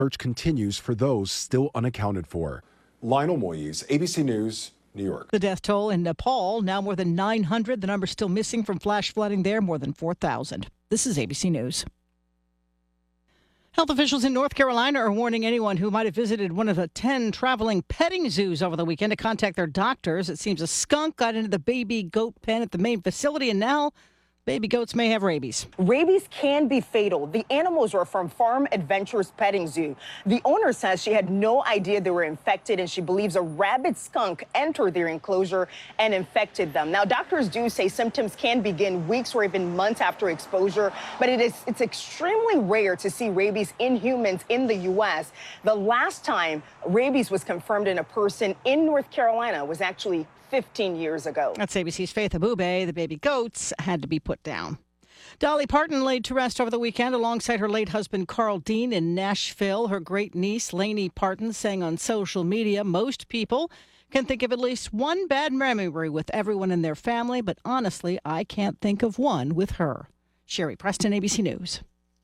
Search continues for those still unaccounted for. Lionel Moyes, ABC News, New York. The death toll in Nepal, now more than 900. The number still missing from flash flooding there, more than 4,000. This is ABC News. Health officials in North Carolina are warning anyone who might have visited one of the 10 traveling petting zoos over the weekend to contact their doctors. It seems a skunk got into the baby goat pen at the main facility, and now baby goats may have rabies. Rabies can be fatal. The animals were from Farm Adventures Petting Zoo. The owner says she had no idea they were infected, and she believes a rabid skunk entered their enclosure and infected them. Now, doctors do say symptoms can begin weeks or even months after exposure, but it's extremely rare to see rabies in humans in the U.S. The last time rabies was confirmed in a person in North Carolina was actually 15 years ago. That's ABC's Faith Abube. The baby goats had to be put down. Dolly Parton laid to rest over the weekend alongside her late husband Carl Dean in Nashville. Her great niece Lainey Parton sang on social media, "Most people can think of at least one bad memory with everyone in their family, but honestly, I can't think of one with her." Sherry Preston, ABC News.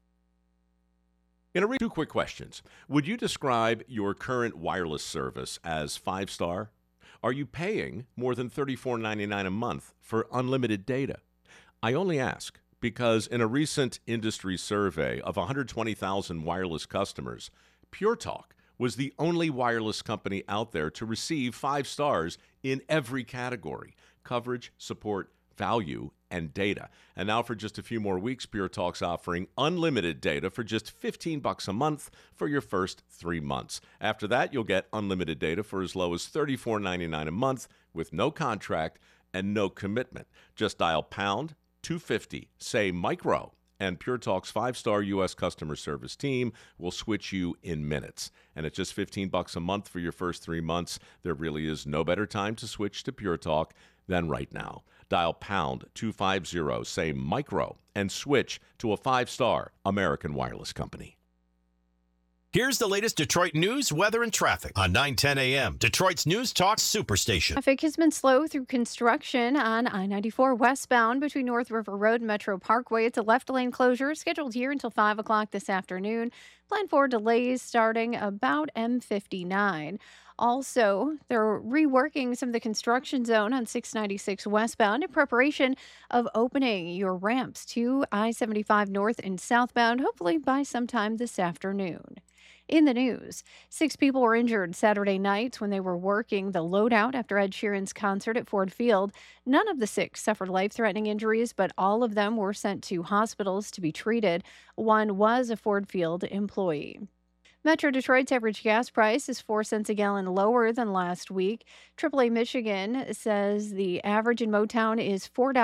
Two quick questions. Would you describe your current wireless service as 5-star? Are you paying more than $34.99 a month for unlimited data? I only ask because in a recent industry survey of 120,000 wireless customers, Pure Talk was the only wireless company out there to receive 5 stars in every category: coverage, support, value, and data. And now for just a few more weeks, Pure Talk's offering unlimited data for just $15 a month for your first 3 months. After that, you'll get unlimited data for as low as $34.99 a month with no contract and no commitment. Just dial pound 250, say micro, and Pure Talk's 5-star U.S. customer service team will switch you in minutes. And at just $15 a month for your first 3 months, there really is no better time to switch to Pure Talk than right now. Dial pound 250, say micro, and switch to a 5-star American wireless company. Here's the latest Detroit news, weather, and traffic on 9:10 a.m. Detroit's News Talk Superstation. Traffic has been slow through construction on I-94 westbound between North River Road and Metro Parkway. It's a left lane closure scheduled here until 5 o'clock this afternoon. Plan for delays starting about M59. Also, they're reworking some of the construction zone on 696 westbound in preparation of opening your ramps to I-75 north and southbound, hopefully by sometime this afternoon. In the news, 6 people were injured Saturday night when they were working the loadout after Ed Sheeran's concert at Ford Field. None of the 6 suffered life-threatening injuries, but all of them were sent to hospitals to be treated. One was a Ford Field employee. Metro Detroit's average gas price is 4 cents a gallon lower than last week. AAA Michigan says the average in Motown is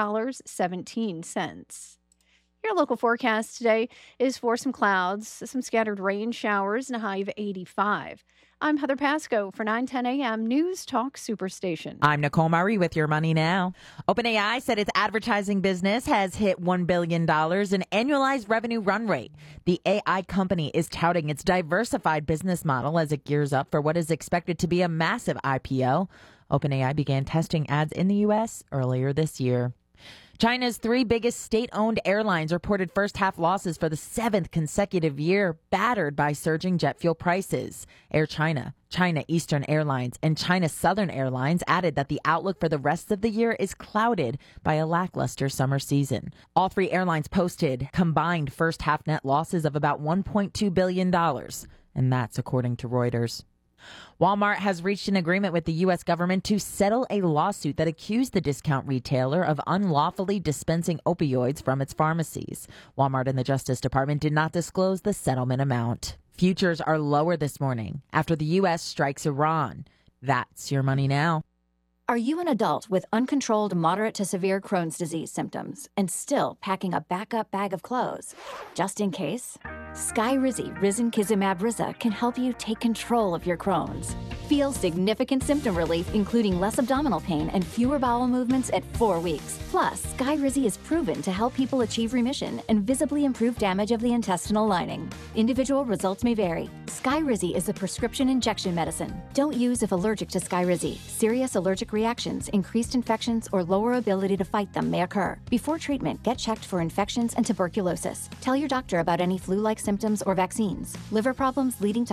$4.17. Your local forecast today is for some clouds, some scattered rain showers, and a high of 85. I'm Heather Pasco for 9:10 a.m. News Talk Superstation. I'm Nicole Murray with your money now. OpenAI said its advertising business has hit $1 billion in annualized revenue run rate. The AI company is touting its diversified business model as it gears up for what is expected to be a massive IPO. OpenAI began testing ads in the U.S. earlier this year. China's 3 biggest state-owned airlines reported first-half losses for the 7th consecutive year, battered by surging jet fuel prices. Air China, China Eastern Airlines, and China Southern Airlines added that the outlook for the rest of the year is clouded by a lackluster summer season. All 3 airlines posted combined first-half net losses of about $1.2 billion, and that's according to Reuters. Walmart has reached an agreement with the U.S. government to settle a lawsuit that accused the discount retailer of unlawfully dispensing opioids from its pharmacies. Walmart and the Justice Department did not disclose the settlement amount. Futures are lower this morning after the U.S. strikes Iran. That's your money now. Are you an adult with uncontrolled moderate to severe Crohn's disease symptoms and still packing a backup bag of clothes? Just in case, Skyrizi Risankizumab Riza can help you take control of your Crohn's. Feel significant symptom relief, including less abdominal pain and fewer bowel movements at 4 weeks. Plus, Skyrizi is proven to help people achieve remission and visibly improve damage of the intestinal lining. Individual results may vary. Skyrizi is a prescription injection medicine. Don't use if allergic to Skyrizi. Serious allergic reactions, increased infections, or lower ability to fight them may occur. Before treatment, get checked for infections and tuberculosis. Tell your doctor about any flu-like symptoms or vaccines. Liver problems leading to